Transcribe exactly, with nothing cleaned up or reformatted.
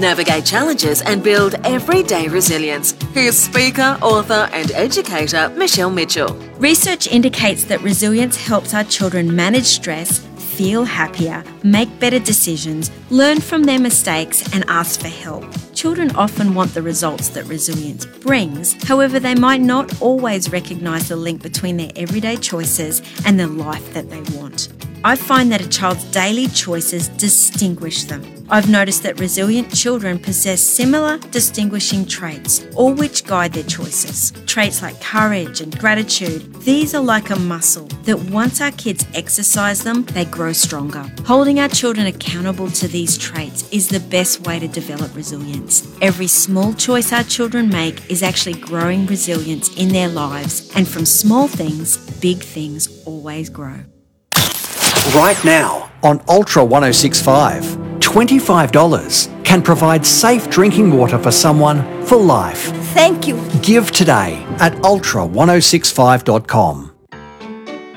navigate challenges and build everyday resilience. Here's speaker, author and educator Michelle Mitchell. Research indicates that resilience helps our children manage stress, feel happier, make better decisions, learn from their mistakes and ask for help. Children often want the results that resilience brings, however they might not always recognise the link between their everyday choices and the life that they want. I find that a child's daily choices distinguish them. I've noticed that resilient children possess similar distinguishing traits, all which guide their choices. Traits like courage and gratitude, these are like a muscle that once our kids exercise them, they grow stronger. Holding our children accountable to these traits is the best way to develop resilience. Every small choice our children make is actually growing resilience in their lives, and from small things, big things always grow. Right now on Ultra one oh six point five, twenty-five dollars can provide safe drinking water for someone for life. Thank you. Give today at ultra ten sixty-five dot com.